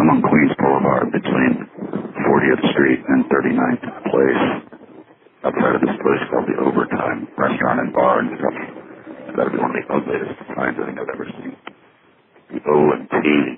I'm on Queens Boulevard between 40th Street and 39th Place. Outside of this place called the Overtime Restaurant and Bar and stuff. It's got to be one of the ugliest signs I think I've ever seen. The O and T